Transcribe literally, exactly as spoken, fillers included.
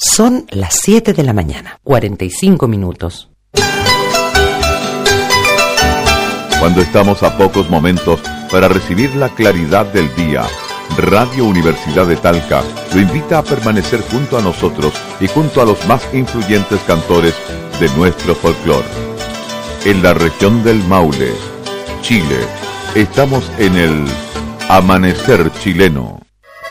Son las siete de la mañana, cuarenta y cinco minutos. Cuando estamos a pocos momentos para recibir la claridad del día, Radio Universidad de Talca lo invita a permanecer junto a nosotros y junto a los más influyentes cantores de nuestro folclore. En la región del Maule, Chile, estamos en el Amanecer Chileno.